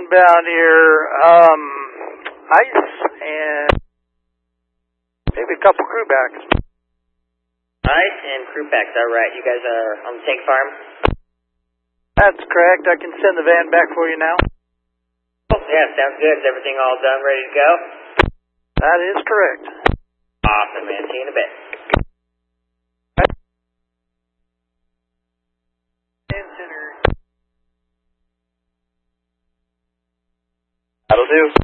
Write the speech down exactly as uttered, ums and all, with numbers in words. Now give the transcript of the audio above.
inbound here. Um, ice and maybe a couple crew backs. Ice and crew packs, alright. You guys are on the tank farm? That's correct. I can send the van back for you now. Oh, yeah, sounds good. Is everything all done, ready to go? That is correct. Awesome, man. See you in a bit. That'll do.